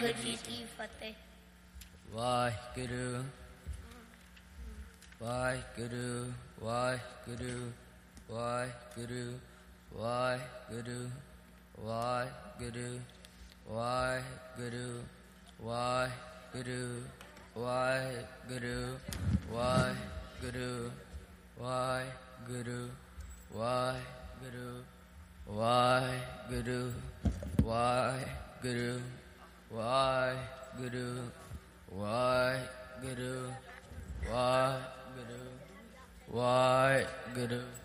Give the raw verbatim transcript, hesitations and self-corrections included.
वाहिगुरु जी की फतेह। वाहिगुरु वाहिगुरु वाहिगुरु वाहिगुरु वाहिगुरु वाहिगुरु वाहिगुरु वाहिगुरु वाहिगुरु वाहिगुरु वाहिगुरु वाहिगुरु वाहिगुरु वाहिगुरु वाहिगुरु वाहिगुरु वाहिगुरु वाहिगुरु